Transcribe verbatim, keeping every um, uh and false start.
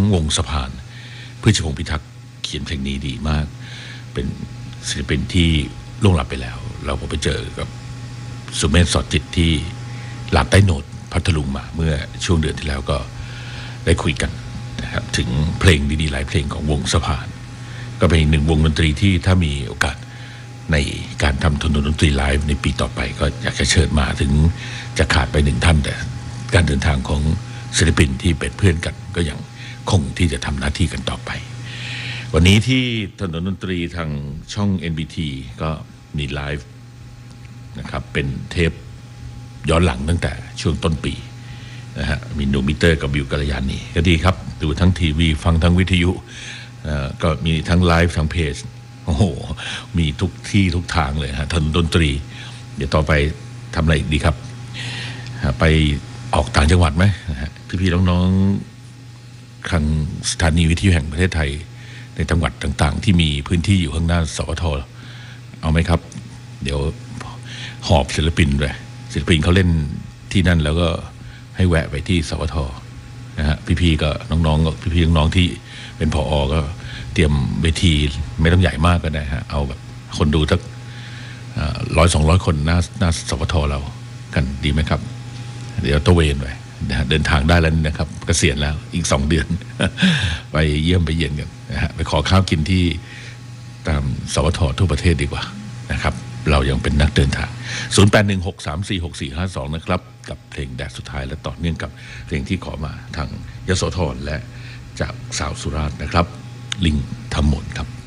วงสะพานพืชพงษ์พิทักษ์เขียนเพลงนี้ดีมากเป็นศิลปินที่ล่วงลับไปแล้วเราก็ไปเจอกับสุเมธสอดจิตที่ลานใต้โหนดพัทลุงมาเมื่อช่วงเดือนที่แล้วก็ได้คุยกันนะครับถึงเพลงดีๆหลายเพลงของวงสะพานก็เป็นอีกหนึ่งวงดนตรีที่ถ้ามีโอกาสในการทำถนนดนตรีไลฟ์ในปีต่อไปก็อยากจะเชิญมาถึงจะขาดไปหนึ่งท่านแต่การเดินทางของศิลปินที่เป็นเพื่อนกันก็ยังคงที่จะทำหน้าที่กันต่อไปวันนี้ที่ถนนดนตรีทางช่อง เอ็น บี ที ก็มีไลฟ์นะครับเป็นเทปย้อนหลังตั้งแต่ช่วงต้นปีนะฮะมีหนูมิเตอร์กับบิวกัลยาณีก็ดีครับดูทั้งทีวีฟังทั้งวิทยุก็มีทั้งไลฟ์ทั้งเพจโอ้โหมีทุกที่ทุกทางเลยฮะถนนดนตรีเดี๋ยวต่อไปทำอะไรอีกดีครับไปออกต่างจังหวัดไหมนะฮะพี่ๆน้องๆทางสถานีวิทยุแห่งประเทศไทยในจังหวัดต่างๆที่มีพื้นที่อยู่ข้างหน้าสวทเอาไหมครับเดี๋ยวหอบศิลปินเลยศิลปินเขาเล่นที่นั่นแล้วก็ให้แวะไปที่สวทนะฮะพี่ๆก็น้องๆพี่ๆน้องๆที่เป็นผอ.ก็เตรียมเวทีไม่ต้องใหญ่มากก็ได้ฮะเอาแบบคนดูสักร้อยสองร้อยคนหน้าหน้าสวทเรากันดีไหมครับเดี๋ยวตะเวนไปนะเดินทางได้แล้วนะครับเกษียณแล้วอีกสองเดือนไปเยี่ยมไปเยี่ยนกันนะฮะไปขอข้าวกินที่ตามสวททั่วประเทศดีกว่านะครับเรายังเป็นนักเดินทางศูนย์ แปด หนึ่ง หก สาม สี่ หก สี่ ห้า สองนะครับกับเพลงแดดสุดท้ายและต่อเนื่องกับเพลงที่ขอมาทางยโสธรและจากสาวสุราษฎร์นะครับลิงทำหมดครับ